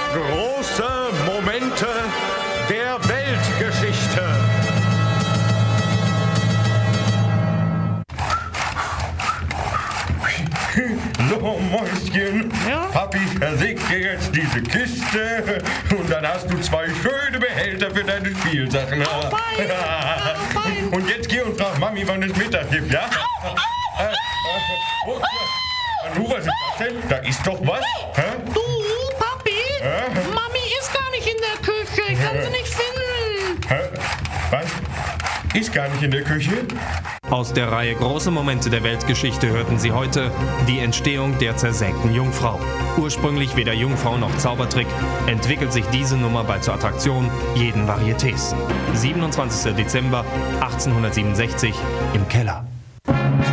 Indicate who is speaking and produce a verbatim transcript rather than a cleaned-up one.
Speaker 1: Große Momente der Weltgeschichte.
Speaker 2: So, Mäuschen,
Speaker 3: Ja?
Speaker 2: Papi versägt dir jetzt diese Kiste und dann hast du zwei schöne Behälter für deine Spielsachen.
Speaker 3: fein. Oh, fein.
Speaker 2: Und jetzt geh und frag Mami, wann es Mittag gibt, ja? Äh, äh, oh, ja. Du, was ist das denn? Da ist doch was. Hä?
Speaker 3: Du, Papi,
Speaker 2: Hä?
Speaker 3: Mami ist gar nicht in der Küche. Ich kann sie nicht finden.
Speaker 2: Hä? Was? Ist gar nicht in der Küche?
Speaker 4: Aus der Reihe Große Momente der Weltgeschichte hörten Sie heute die Entstehung der zersägten Jungfrau. Ursprünglich weder Jungfrau noch Zaubertrick, entwickelt sich diese Nummer bald zur Attraktion jeden Varietés. siebenundzwanzigster Dezember achtzehnhundertsiebenundsechzig im Keller.